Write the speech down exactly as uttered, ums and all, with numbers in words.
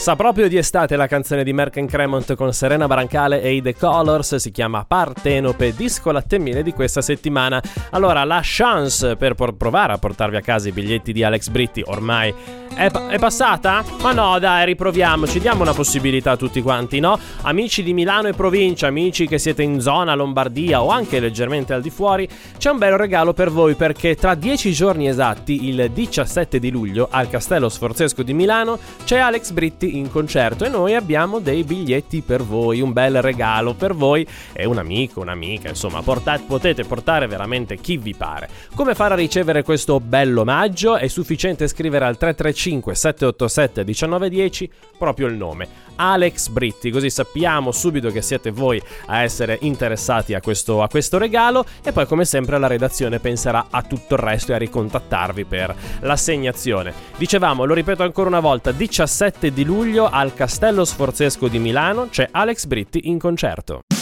Sa proprio di estate la canzone di Merck and Cremont con Serena Brancale e i The Colors, si chiama Partenope, disco latte miele di questa settimana. Allora, la chance per por- provare a portarvi a casa i biglietti di Alex Britti ormai è, pa- è passata? Ma no, dai, riproviamoci, diamo una possibilità a tutti quanti, no? Amici di Milano e provincia, amici che siete in zona Lombardia o anche leggermente al di fuori, c'è un bel regalo per voi, perché tra dieci giorni esatti, il diciassette di luglio, al Castello Sforzesco di Milano, c'è Alex Britti in concerto e noi abbiamo dei biglietti per voi, un bel regalo per voi e un amico, un'amica, insomma portate, potete portare veramente chi vi pare. Come fare a ricevere questo bello omaggio? È sufficiente scrivere al tre tre cinque sette otto sette uno nove uno zero proprio il nome, Alex Britti, così sappiamo subito che siete voi a essere interessati a questo, a questo regalo, e poi come sempre la redazione penserà a tutto il resto e a ricontattarvi per l'assegnazione. Dicevamo, lo ripeto ancora una volta, diciassette di luglio al Castello Sforzesco di Milano c'è Alex Britti in concerto.